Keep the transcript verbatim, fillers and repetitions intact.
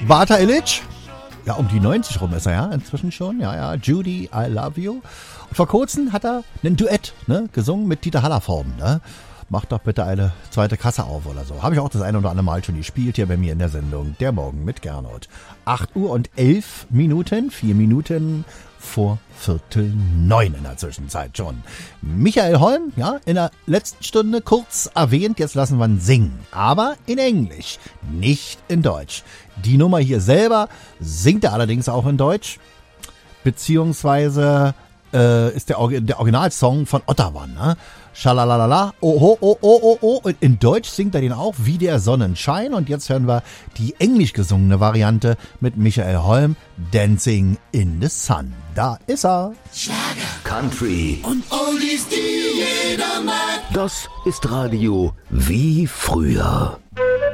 Bata Illich. Ja, um die neunzig rum ist er, ja, inzwischen schon. Ja, ja, Judy, I Love You. Und vor kurzem hat er einen Duett, ne, gesungen mit Dieter Hallervorden, ne. Macht doch bitte eine zweite Kasse auf oder so. Habe ich auch das eine oder andere Mal schon gespielt hier bei mir in der Sendung Der Morgen mit Gernot. acht Uhr und elf Minuten, vier Minuten vor Viertel neun in der Zwischenzeit schon. Michael Holm, ja, in der letzten Stunde kurz erwähnt, jetzt lassen wir ihn singen. Aber in Englisch, nicht in Deutsch. Die Nummer hier selber singt er allerdings auch in Deutsch. Beziehungsweise äh, ist der, der Originalsong von Ottawa, ne? Schalalala, oh, oh, oh, oh, oh, oh. Und in Deutsch singt er den auch wie der Sonnenschein. Und jetzt hören wir die englisch gesungene Variante mit Michael Holm, Dancing in the Sun. Da ist er. Schlager, Country und Oldies, die jeder mag. Das ist Radio wie früher.